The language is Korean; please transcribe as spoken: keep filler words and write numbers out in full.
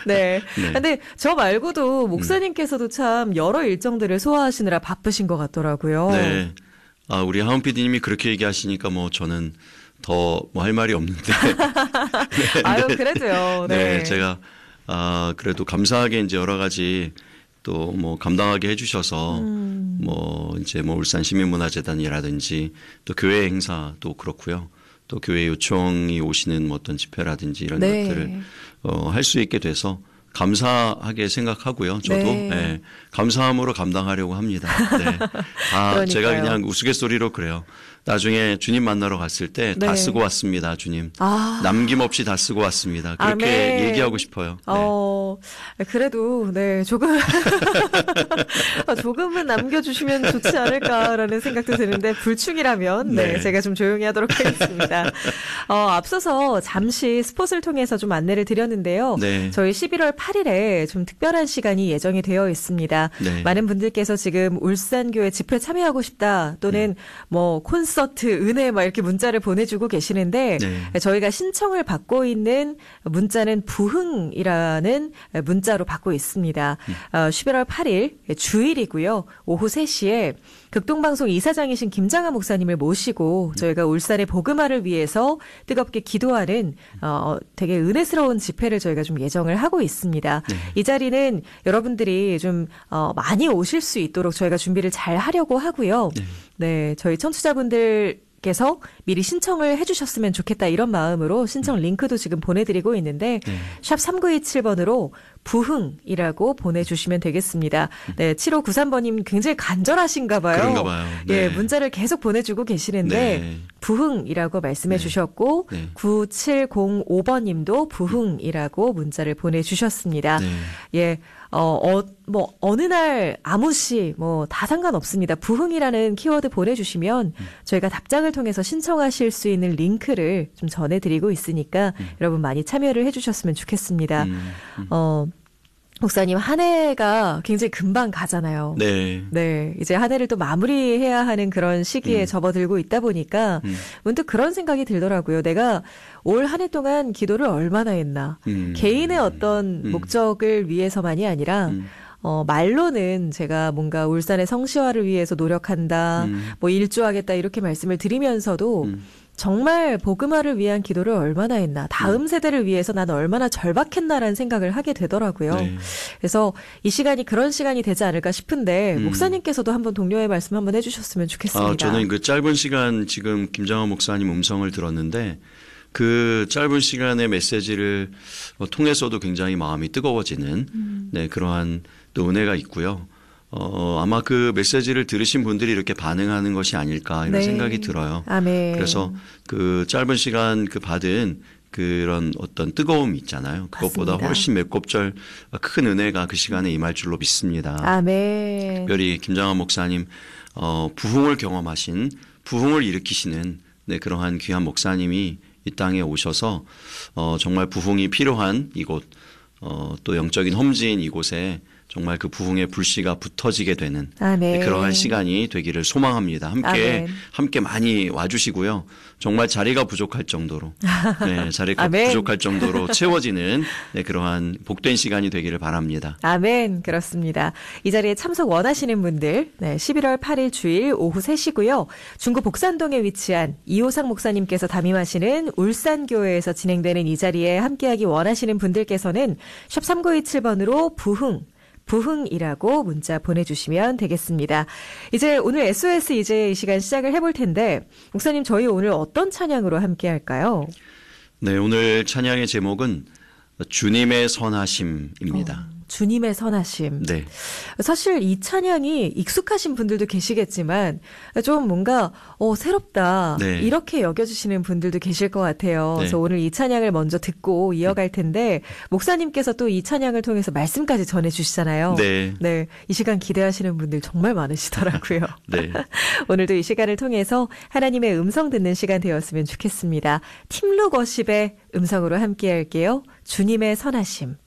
네. 네. 근데 저 말고도 목사님께서도 참 여러 일정들을 소화하시느라 바쁘신 것 같더라고요. 네. 아, 우리 하은 피디님이 그렇게 얘기하시니까 뭐 저는 더 뭐 할 말이 없는데. 네, 아유, 네. 그래도요. 네. 네. 제가, 아, 그래도 감사하게 이제 여러 가지 또 뭐 감당하게 해주셔서 음. 뭐 이제 뭐 울산 시민문화재단이라든지 또 교회 행사도 그렇고요. 또 교회 요청이 오시는 뭐 어떤 집회라든지 이런 네. 것들을 어, 할 수 있게 돼서 감사하게 생각하고요. 저도 네. 네, 감사함으로 감당하려고 합니다. 네. 아, 제가 그냥 우스갯소리로 그래요. 나중에 주님 만나러 갔을 때 다 네. 쓰고 왔습니다, 주님. 아. 남김없이 다 쓰고 왔습니다. 그렇게 아멘. 얘기하고 싶어요. 네. 어, 그래도 네 조금 조금은 남겨주시면 좋지 않을까라는 생각도 드는데 불충이라면 네, 네. 제가 좀 조용히 하도록 하겠습니다. 어, 앞서서 잠시 스폿을 통해서 좀 안내를 드렸는데요. 네. 저희 십일월 팔일에 좀 특별한 시간이 예정이 되어 있습니다. 네. 많은 분들께서 지금 울산교회 집회 참여하고 싶다 또는 네. 뭐 콘서트, 은혜 막 이렇게 문자를 보내주고 계시는데 네. 저희가 신청을 받고 있는 문자는 부흥이라는 문자로 받고 있습니다. 음. 어, 십일월 팔일 주일이고요. 오후 세 시에 극동방송 이사장이신 김장하 목사님을 모시고 저희가 울산의 복음화를 위해서 뜨겁게 기도하는 어, 되게 은혜스러운 집회를 저희가 좀 예정을 하고 있습니다. 네. 이 자리는 여러분들이 좀 어, 많이 오실 수 있도록 저희가 준비를 잘 하려고 하고요. 네, 네 저희 청취자분들 께서 미리 신청을 해주셨으면 좋겠다 이런 마음으로 신청 링크도 지금 보내드리고 있는데 네. 샵 삼구이칠 번으로 부흥이라고 보내주시면 되겠습니다. 네, 칠오구삼 번님 굉장히 간절하신가 봐요. 그런가 봐요. 네. 예, 문자를 계속 보내주고 계시는데 네. 부흥이라고 말씀해 네. 주셨고 네. 구칠공오 번님도 부흥이라고 문자를 보내주셨습니다. 네. 예. 어, 어, 뭐, 어느 날, 아무 시, 뭐, 다 상관없습니다. 부흥이라는 키워드 보내주시면 음. 저희가 답장을 통해서 신청하실 수 있는 링크를 좀 전해드리고 있으니까 음. 여러분 많이 참여를 해주셨으면 좋겠습니다. 음. 음. 어, 목사님, 한 해가 굉장히 금방 가잖아요. 네. 네. 이제 한 해를 또 마무리해야 하는 그런 시기에 음. 접어들고 있다 보니까 음. 문득 그런 생각이 들더라고요. 내가 올 한 해 동안 기도를 얼마나 했나. 음. 개인의 어떤 음. 목적을 위해서만이 아니라 음. 어, 말로는 제가 뭔가 울산의 성시화를 위해서 노력한다, 음. 뭐 일조하겠다 이렇게 말씀을 드리면서도 음. 정말 복음화를 위한 기도를 얼마나 했나, 다음 세대를 위해서 나는 얼마나 절박했나라는 생각을 하게 되더라고요. 네. 그래서 이 시간이 그런 시간이 되지 않을까 싶은데 음. 목사님께서도 한번 동료의 말씀 한번 해주셨으면 좋겠습니다. 아, 저는 그 짧은 시간 지금 김장하 목사님 음성을 들었는데 그 짧은 시간의 메시지를 통해서도 굉장히 마음이 뜨거워지는 음. 네, 그러한 또 은혜가 있고요. 어, 아마 그 메시지를 들으신 분들이 이렇게 반응하는 것이 아닐까 이런 네. 생각이 들어요. 아멘. 그래서 그 짧은 시간 그 받은 그런 어떤 뜨거움이 있잖아요. 그것보다 맞습니다. 훨씬 몇 곱절 큰 은혜가 그 시간에 임할 줄로 믿습니다. 아멘. 특별히 김장하 목사님 어, 부흥을 경험하신 부흥을 일으키시는 네, 그러한 귀한 목사님이 이 땅에 오셔서 어, 정말 부흥이 필요한 이곳 어, 또 영적인 험지인 이곳에 정말 그 부흥의 불씨가 붙어지게 되는 네, 그러한 시간이 되기를 소망합니다. 함께 아멘. 함께 많이 와주시고요. 정말 자리가 부족할 정도로 네, 자리가 아멘. 부족할 정도로 채워지는 네, 그러한 복된 시간이 되기를 바랍니다. 아멘. 그렇습니다. 이 자리에 참석 원하시는 분들 네, 십일월 팔일 주일 오후 세 시고요. 중구 복산동에 위치한 이호상 목사님께서 담임하시는 울산교회에서 진행되는 이 자리에 함께하기 원하시는 분들께서는 샵 삼구이칠 번으로 부흥 부흥이라고 문자 보내주시면 되겠습니다. 이제 오늘 에스오에스 이제 이 시간 시작을 해볼 텐데 목사님 저희 오늘 어떤 찬양으로 함께 할까요? 네, 오늘 찬양의 제목은 주님의 선하심입니다. 어, 주님의 선하심. 네. 사실 이 찬양이 익숙하신 분들도 계시겠지만 좀 뭔가 어, 새롭다 네. 이렇게 여겨주시는 분들도 계실 것 같아요. 네. 그래서 오늘 이 찬양을 먼저 듣고 이어갈 텐데 목사님께서 또 이 찬양을 통해서 말씀까지 전해주시잖아요. 네. 네, 이 시간 기대하시는 분들 정말 많으시더라고요. 네. 오늘도 이 시간을 통해서 하나님의 음성 듣는 시간 되었으면 좋겠습니다. 팀룩 워십의 음성으로 함께 할게요. 주님의 선하심.